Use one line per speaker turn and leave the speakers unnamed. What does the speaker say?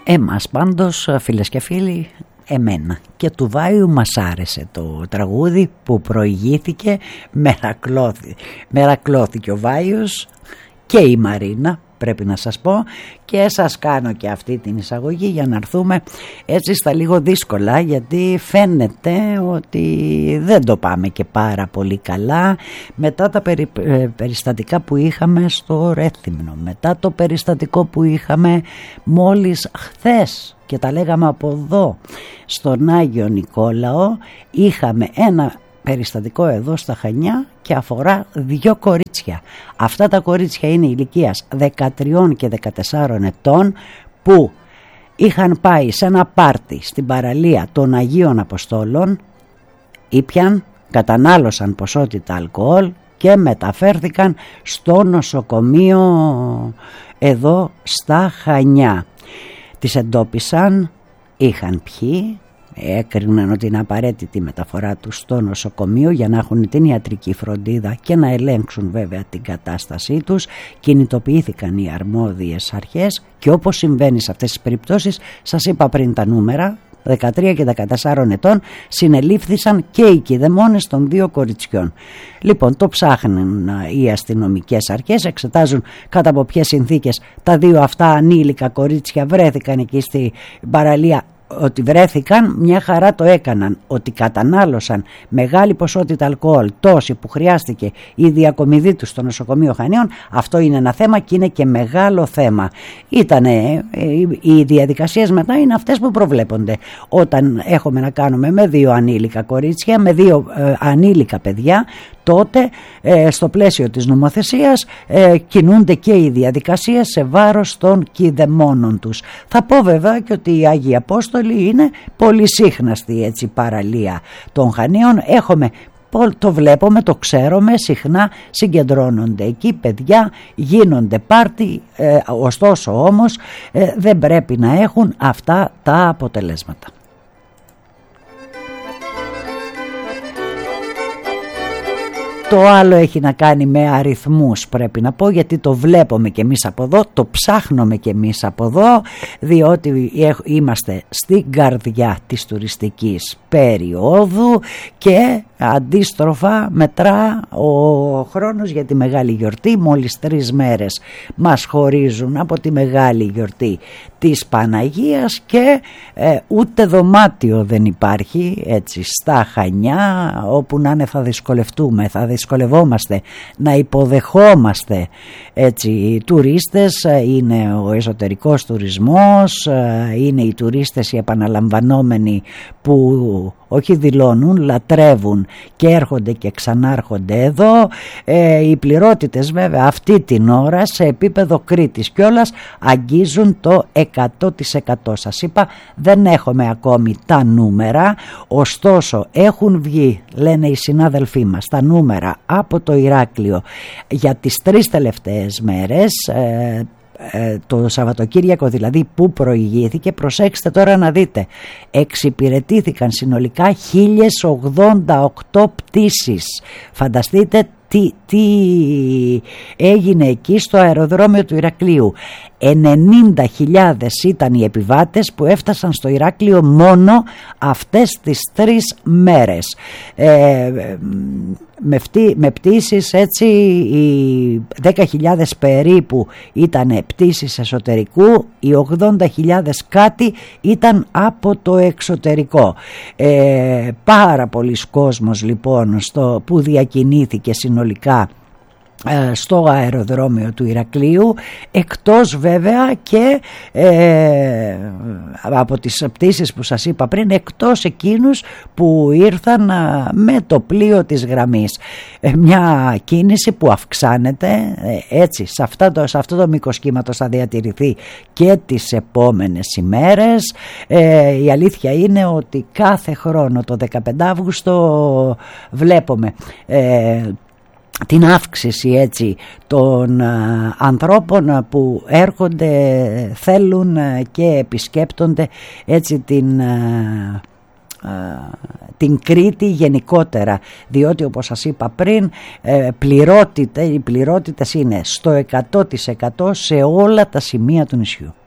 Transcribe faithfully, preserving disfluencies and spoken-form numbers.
Εμάς πάντως, φίλες και φίλοι, εμένα και του Βάιου μας άρεσε το τραγούδι που προηγήθηκε, μερακλώθη, μερακλώθηκε ο Βάιος και η Μαρίνα, πρέπει να σας πω, και σας κάνω και αυτή την εισαγωγή για να έρθουμε έτσι στα λίγο δύσκολα, γιατί φαίνεται ότι δεν το πάμε και πάρα πολύ καλά μετά τα περι, περιστατικά που είχαμε στο Ρέθυμνο, μετά το περιστατικό που είχαμε μόλις χθες και τα λέγαμε από εδώ στον Άγιο Νικόλαο. Είχαμε ένα περιστατικό εδώ στα Χανιά και αφορά δύο κορίτσια. Αυτά τα κορίτσια είναι ηλικίας δεκατρία και δεκατέσσερα ετών που είχαν πάει σε ένα πάρτι στην παραλία των Αγίων Αποστόλων, ήπιαν, κατανάλωσαν ποσότητα αλκοόλ και μεταφέρθηκαν στο νοσοκομείο εδώ στα Χανιά. Τις εντόπισαν, είχαν πιει, έκριναν ότι είναι απαραίτητη η μεταφορά τους στο νοσοκομείο για να έχουν την ιατρική φροντίδα και να ελέγξουν βέβαια την κατάστασή τους. Κινητοποιήθηκαν οι αρμόδιες αρχές και όπως συμβαίνει σε αυτές τις περιπτώσεις, σας είπα πριν τα νούμερα, δεκατρία και δεκατέσσερα ετών, συνελήφθησαν και οι κηδεμόνες των δύο κοριτσιών. Λοιπόν, το ψάχνουν οι αστυνομικές αρχές, εξετάζουν κατά από ποιες συνθήκες τα δύο αυτά ανήλικα κορίτσια βρέθηκαν εκεί στη παραλία. Ότι βρέθηκαν, μια χαρά το έκαναν. Ότι κατανάλωσαν μεγάλη ποσότητα αλκοόλ, τόση που χρειάστηκε η διακομιδή τους στο νοσοκομείο Χανίων, αυτό είναι ένα θέμα και είναι και μεγάλο θέμα. Ήτανε, οι διαδικασίες μετά είναι αυτές που προβλέπονται όταν έχουμε να κάνουμε με δύο ανήλικα κορίτσια, με δύο ε, ανήλικα παιδιά. Τότε ε, στο πλαίσιο της νομοθεσίας ε, κινούνται και οι διαδικασίες σε βάρος των κηδεμόνων τους. Θα πω βέβαια και ότι οι Άγιοι Απόστολοι είναι πολύ σύχναστη έτσι παραλία των Χανίων. Έχουμε, το βλέπουμε, το ξέρουμε, συχνά συγκεντρώνονται εκεί παιδιά, γίνονται πάρτι, ε, ωστόσο όμως ε, δεν πρέπει να έχουν αυτά τα αποτελέσματα. Το άλλο έχει να κάνει με αριθμούς, πρέπει να πω, γιατί το βλέπουμε και εμείς από εδώ, το ψάχνουμε και εμείς από εδώ, διότι είμαστε στην καρδιά της τουριστικής περίοδου και αντίστροφα μετρά ο χρόνος για τη μεγάλη γιορτή. Μόλις τρεις μέρες μας χωρίζουν από τη μεγάλη γιορτή της Παναγίας και ε, ούτε δωμάτιο δεν υπάρχει έτσι στα Χανιά, όπου να είναι θα δυσκολευτούμε, θα δυσκολευόμαστε να υποδεχόμαστε έτσι τουρίστες. Είναι ο εσωτερικός τουρισμός, είναι οι τουρίστες οι επαναλαμβανόμενοι που όχι δηλώνουν, λατρεύουν και έρχονται και ξανάρχονται εδώ. Ε, οι πληρότητες βέβαια αυτή την ώρα σε επίπεδο Κρήτης κιόλας αγγίζουν το εκατό τοις εκατό. Σας είπα, δεν έχουμε ακόμη τα νούμερα, ωστόσο έχουν βγει, λένε οι συνάδελφοί μας, τα νούμερα από το Ηράκλειο για τις τρεις τελευταίες μέρες, ε, το Σαββατοκύριακο δηλαδή που προηγήθηκε. Προσέξτε τώρα να δείτε, εξυπηρετήθηκαν συνολικά χίλιες ογδόντα οκτώ πτήσεις. Φανταστείτε τι, τι έγινε εκεί στο αεροδρόμιο του Ηρακλείου. ενενήντα χιλιάδες ήταν οι επιβάτες που έφτασαν στο Ηράκλειο μόνο αυτές τις τρεις μέρες. Ε, με, φτή, με πτήσεις έτσι, οι δέκα χιλιάδες περίπου ήταν πτήσεις εσωτερικού, οι ογδόντα χιλιάδες κάτι ήταν από το εξωτερικό. Ε, πάρα πολλοί κόσμος λοιπόν στο, που διακινήθηκε συνολικά στο αεροδρόμιο του Ηρακλείου, εκτός βέβαια και ε, από τις πτήσεις που σας είπα πριν, εκτός εκείνους που ήρθαν με το πλοίο της γραμμής. Ε, μια κίνηση που αυξάνεται ε, έτσι σε, αυτά το, σε αυτό το μήκος κύματος θα διατηρηθεί και τις επόμενες ημέρες. Ε, η αλήθεια είναι ότι κάθε χρόνο το δεκαπέντε Αυγούστου βλέπουμε ε, την αύξηση έτσι των α, ανθρώπων που έρχονται, θέλουν α, και επισκέπτονται έτσι την, α, α, την Κρήτη γενικότερα, διότι όπως σας είπα πριν ε, πληρότητα, οι πληρότητες είναι στο εκατό τοις εκατό σε όλα τα σημεία του νησιού.